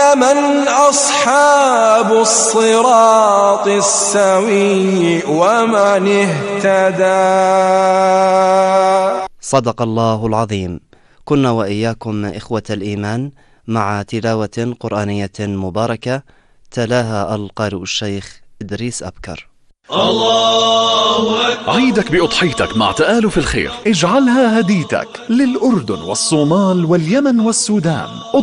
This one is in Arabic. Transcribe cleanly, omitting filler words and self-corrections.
من أصحاب الصراط السوي ومن اهتدى. صدق الله العظيم. كنا وإياكم إخوة الإيمان مع تلاوة قرآنية مباركة تلاها القارئ الشيخ إدريس أبكر. الله أكبر. عيدك بأضحيتك مع تآلف الخير، اجعلها هديتك للأردن والصومال واليمن والسودان.